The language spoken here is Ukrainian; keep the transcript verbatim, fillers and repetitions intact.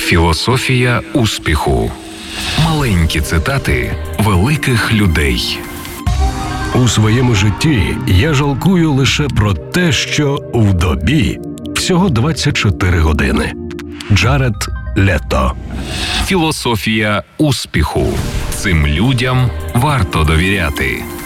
Філософія успіху. Маленькі цитати великих людей. У своєму житті я жалкую лише про те, що в добі всього двадцять чотири години. Джаред Лето. Філософія успіху. Цим людям варто довіряти.